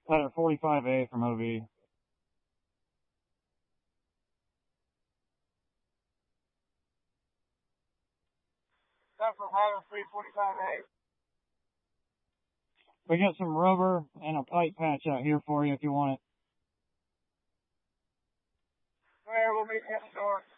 Ladder 45A from OV. That's from Ladder 345A. We got some rubber and a pipe patch out here for you if you want it. Alright, we'll meet you at the door.